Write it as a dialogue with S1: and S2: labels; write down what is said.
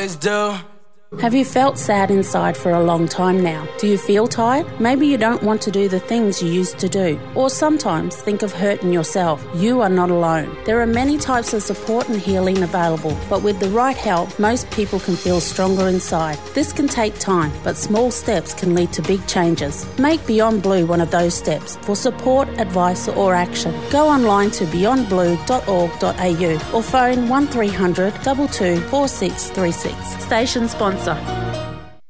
S1: always do.
S2: Have you felt sad inside for a long time now? Do you feel tired? Maybe you don't want to do the things you used to do. Or sometimes think of hurting yourself. You are not alone. There are many types of support and healing available, but with the right help, most people can feel stronger inside. This can take time, but small steps can lead to big changes. Make Beyond Blue one of those steps. For support, advice or action, go online to beyondblue.org.au or phone 1300 22 4636. Station sponsor.